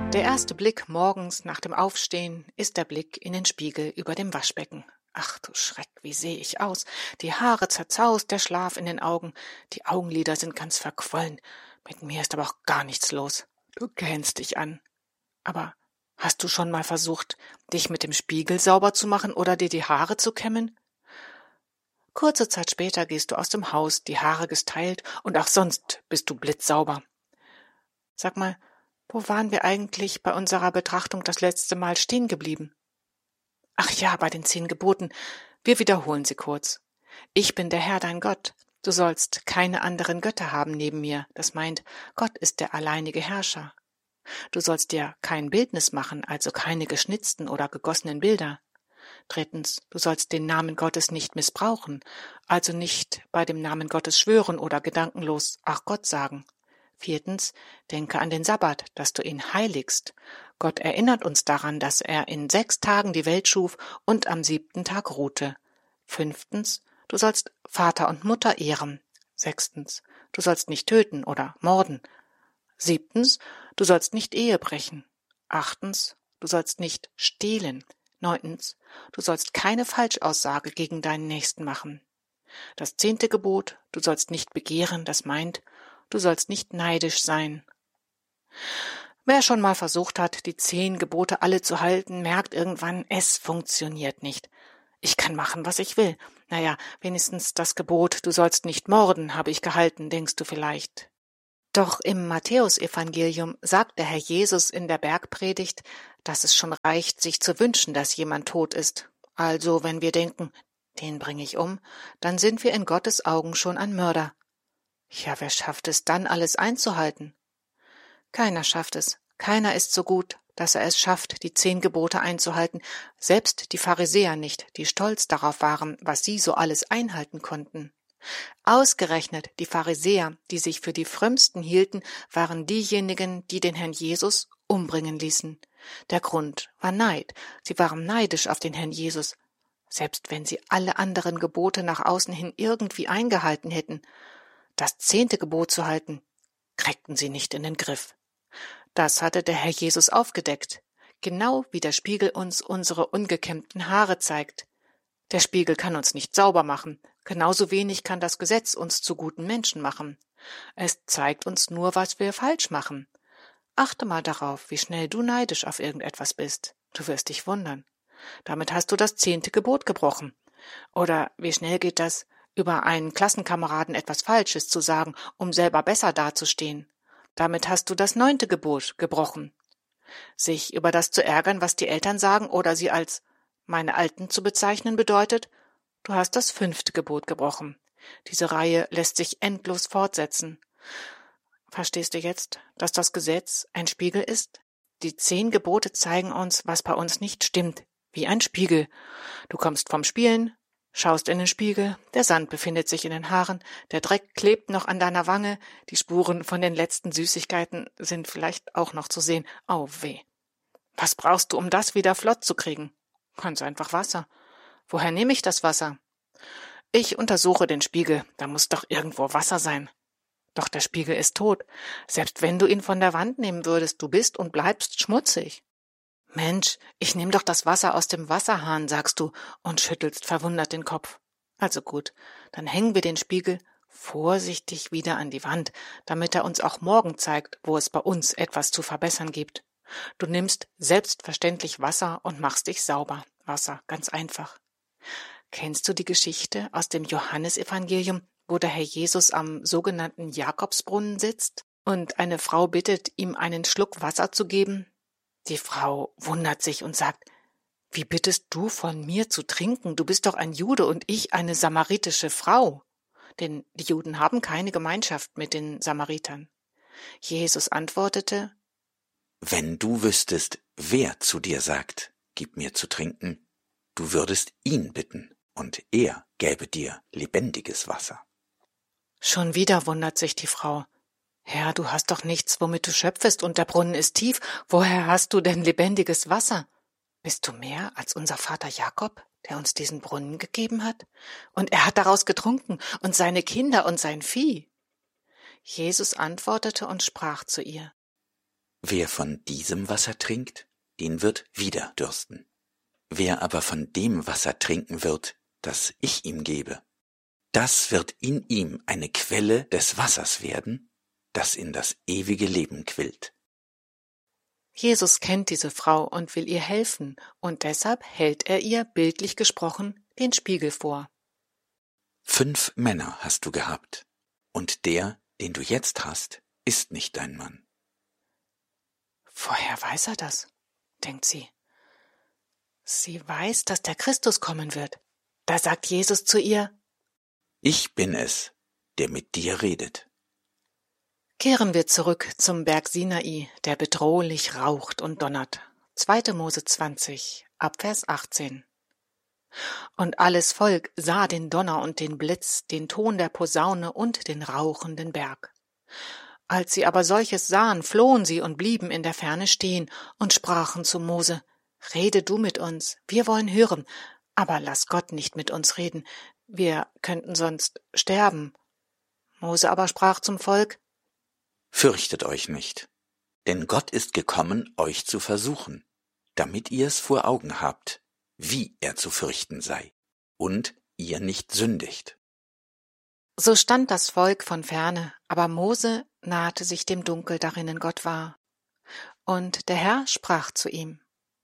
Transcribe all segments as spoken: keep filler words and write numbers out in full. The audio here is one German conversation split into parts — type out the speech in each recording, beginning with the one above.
Der erste Blick morgens nach dem Aufstehen ist der Blick in den Spiegel über dem Waschbecken. Ach du Schreck, wie sehe ich aus? Die Haare zerzaust, der Schlaf in den Augen, die Augenlider sind ganz verquollen. Mit mir ist aber auch gar nichts los. Du gähnst dich an. Aber hast du schon mal versucht, dich mit dem Spiegel sauber zu machen oder dir die Haare zu kämmen? Kurze Zeit später gehst du aus dem Haus, die Haare gestylt und auch sonst bist du blitzsauber. Sag mal, wo waren wir eigentlich bei unserer Betrachtung das letzte Mal stehen geblieben? Ach ja, bei den zehn Geboten. Wir wiederholen sie kurz. Ich bin der Herr, dein Gott. Du sollst keine anderen Götter haben neben mir. Das meint, Gott ist der alleinige Herrscher. Du sollst dir kein Bildnis machen, also keine geschnitzten oder gegossenen Bilder. Drittens, du sollst den Namen Gottes nicht missbrauchen, also nicht bei dem Namen Gottes schwören oder gedankenlos ach Gott sagen. Viertens, denke an den Sabbat, dass du ihn heiligst. Gott erinnert uns daran, dass er in sechs Tagen die Welt schuf und am siebten Tag ruhte. Fünftens, du sollst Vater und Mutter ehren. Sechstens, du sollst nicht töten oder morden. Siebtens, du sollst nicht Ehe brechen. Achtens, du sollst nicht stehlen. Neuntens, du sollst keine Falschaussage gegen deinen Nächsten machen. Das zehnte Gebot, du sollst nicht begehren, das meint, du sollst nicht neidisch sein. Wer schon mal versucht hat, die zehn Gebote alle zu halten, merkt irgendwann, es funktioniert nicht. Ich kann machen, was ich will. Naja, wenigstens das Gebot, du sollst nicht morden, habe ich gehalten, denkst du vielleicht. Doch im Matthäusevangelium sagt der Herr Jesus in der Bergpredigt, dass es schon reicht, sich zu wünschen, dass jemand tot ist. Also, wenn wir denken, den bringe ich um, dann sind wir in Gottes Augen schon ein Mörder. Ja, wer schafft es dann, alles einzuhalten? Keiner schafft es. Keiner ist so gut, dass er es schafft, die zehn Gebote einzuhalten. Selbst die Pharisäer nicht, die stolz darauf waren, was sie so alles einhalten konnten. Ausgerechnet die Pharisäer, die sich für die Frömmsten hielten, waren diejenigen, die den Herrn Jesus umbringen ließen. Der Grund war Neid. Sie waren neidisch auf den Herrn Jesus. Selbst wenn sie alle anderen Gebote nach außen hin irgendwie eingehalten hätten, das zehnte Gebot zu halten, kriegten sie nicht in den Griff. Das hatte der Herr Jesus aufgedeckt, genau wie der Spiegel uns unsere ungekämmten Haare zeigt. Der Spiegel kann uns nicht sauber machen, genauso wenig kann das Gesetz uns zu guten Menschen machen. Es zeigt uns nur, was wir falsch machen. Achte mal darauf, wie schnell du neidisch auf irgendetwas bist. Du wirst dich wundern. Damit hast du das zehnte Gebot gebrochen. Oder wie schnell geht das, über einen Klassenkameraden etwas Falsches zu sagen, um selber besser dazustehen. Damit hast du das neunte Gebot gebrochen. Sich über das zu ärgern, was die Eltern sagen oder sie als meine Alten zu bezeichnen bedeutet, du hast das fünfte Gebot gebrochen. Diese Reihe lässt sich endlos fortsetzen. Verstehst du jetzt, dass das Gesetz ein Spiegel ist? Die zehn Gebote zeigen uns, was bei uns nicht stimmt, wie ein Spiegel. Du kommst vom Spielen, schaust in den Spiegel, der Sand befindet sich in den Haaren, der Dreck klebt noch an deiner Wange, die Spuren von den letzten Süßigkeiten sind vielleicht auch noch zu sehen. Au weh. Was brauchst du, um das wieder flott zu kriegen? Ganz einfach Wasser. Woher nehme ich das Wasser? Ich untersuche den Spiegel, da muss doch irgendwo Wasser sein. Doch der Spiegel ist tot. Selbst wenn du ihn von der Wand nehmen würdest, du bist und bleibst schmutzig. Mensch, ich nehme doch das Wasser aus dem Wasserhahn, sagst du, und schüttelst verwundert den Kopf. Also gut, dann hängen wir den Spiegel vorsichtig wieder an die Wand, damit er uns auch morgen zeigt, wo es bei uns etwas zu verbessern gibt. Du nimmst selbstverständlich Wasser und machst dich sauber. Wasser, ganz einfach. Kennst du die Geschichte aus dem Johannesevangelium, wo der Herr Jesus am sogenannten Jakobsbrunnen sitzt und eine Frau bittet, ihm einen Schluck Wasser zu geben? Die Frau wundert sich und sagt, wie bittest du von mir zu trinken? Du bist doch ein Jude und ich eine samaritische Frau. Denn die Juden haben keine Gemeinschaft mit den Samaritern. Jesus antwortete, wenn du wüsstest, wer zu dir sagt, gib mir zu trinken, du würdest ihn bitten, und er gäbe dir lebendiges Wasser. Schon wieder wundert sich die Frau. Herr, du hast doch nichts, womit du schöpfest, und der Brunnen ist tief. Woher hast du denn lebendiges Wasser? Bist du mehr als unser Vater Jakob, der uns diesen Brunnen gegeben hat? Und er hat daraus getrunken, und seine Kinder und sein Vieh. Jesus antwortete und sprach zu ihr, Wer von diesem Wasser trinkt, den wird wieder dürsten. Wer aber von dem Wasser trinken wird, das ich ihm gebe, das wird in ihm eine Quelle des Wassers werden, das in das ewige Leben quillt. Jesus kennt diese Frau und will ihr helfen, und deshalb hält er ihr, bildlich gesprochen, den Spiegel vor. Fünf Männer hast du gehabt, und der, den du jetzt hast, ist nicht dein Mann. Woher weiß er das? Denkt sie. Sie weiß, dass der Christus kommen wird. Da sagt Jesus zu ihr: Ich bin es, der mit dir redet. Kehren wir zurück zum Berg Sinai, der bedrohlich raucht und donnert. zweiter Mose zwanzig, Abvers achtzehn. Und alles Volk sah den Donner und den Blitz, den Ton der Posaune und den rauchenden Berg. Als sie aber solches sahen, flohen sie und blieben in der Ferne stehen und sprachen zu Mose: Rede du mit uns, wir wollen hören, aber lass Gott nicht mit uns reden, wir könnten sonst sterben. Mose aber sprach zum Volk: Fürchtet euch nicht, denn Gott ist gekommen, euch zu versuchen, damit ihr es vor Augen habt, wie er zu fürchten sei, und ihr nicht sündigt. So stand das Volk von ferne, aber Mose nahte sich dem Dunkel, darinnen Gott war. Und der Herr sprach zu ihm: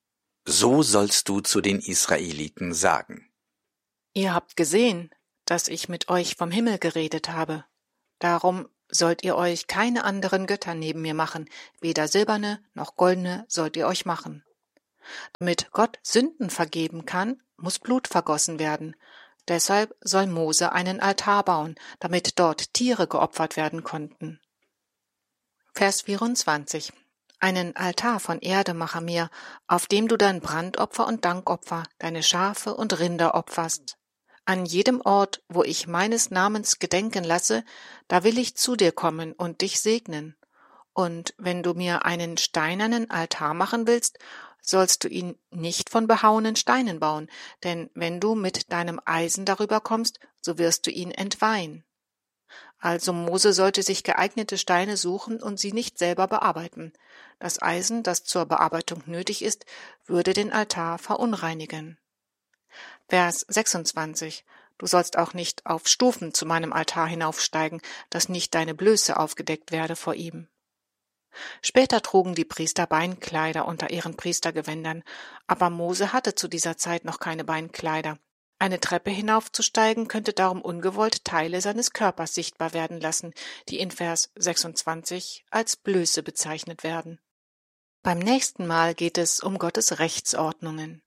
So sollst du zu den Israeliten sagen: Ihr habt gesehen, dass ich mit euch vom Himmel geredet habe. Darum sollt ihr euch keine anderen Götter neben mir machen, weder silberne noch goldene sollt ihr euch machen. Damit Gott Sünden vergeben kann, muss Blut vergossen werden. Deshalb soll Mose einen Altar bauen, damit dort Tiere geopfert werden konnten. Vers vierundzwanzig. Einen Altar von Erde mache mir, auf dem du dein Brandopfer und Dankopfer, deine Schafe und Rinder opferst. An jedem Ort, wo ich meines Namens gedenken lasse, da will ich zu dir kommen und dich segnen. Und wenn du mir einen steinernen Altar machen willst, sollst du ihn nicht von behauenen Steinen bauen, denn wenn du mit deinem Eisen darüber kommst, so wirst du ihn entweihen. Also Mose sollte sich geeignete Steine suchen und sie nicht selber bearbeiten. Das Eisen, das zur Bearbeitung nötig ist, würde den Altar verunreinigen. Vers sechsundzwanzig. Du sollst auch nicht auf Stufen zu meinem Altar hinaufsteigen, dass nicht deine Blöße aufgedeckt werde vor ihm. Später trugen die Priester Beinkleider unter ihren Priestergewändern, aber Mose hatte zu dieser Zeit noch keine Beinkleider. Eine Treppe hinaufzusteigen könnte darum ungewollt Teile seines Körpers sichtbar werden lassen, die in Vers sechsundzwanzig als Blöße bezeichnet werden. Beim nächsten Mal geht es um Gottes Rechtsordnungen.